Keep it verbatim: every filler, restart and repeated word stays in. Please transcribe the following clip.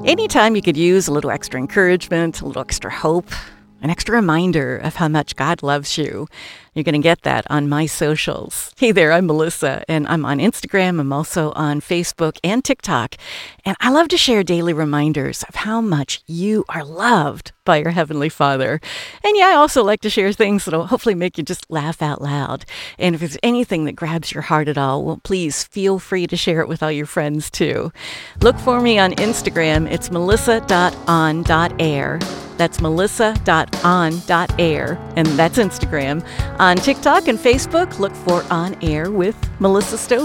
Anytime you could use a little extra encouragement, a little extra hope, an extra reminder of how much God loves you, you're going to get that on my socials. Hey there, I'm Melissa, and I'm on Instagram. I'm also on Facebook and TikTok. And I love to share daily reminders of how much you are loved by your Heavenly Father. And yeah, I also like to share things that'll hopefully make you just laugh out loud. And if there's anything that grabs your heart at all, well, please feel free to share it with all your friends too. Look for me on Instagram. It's melissa dot on dot air. That's melissa dot on dot air, and that's Instagram. On TikTok and Facebook, look for On Air with Melissa Stover.